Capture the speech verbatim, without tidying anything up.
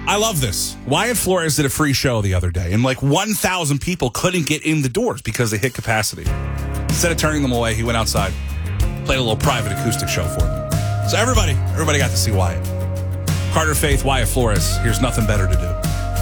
I love this. Wyatt Flores did a free show the other day, and like one thousand people couldn't get in the doors because they hit capacity. Instead of turning them away, he went outside, played a little private acoustic show for them. So everybody, everybody got to see Wyatt. Carter Faith, Wyatt Flores, here's Nothing Better to Do.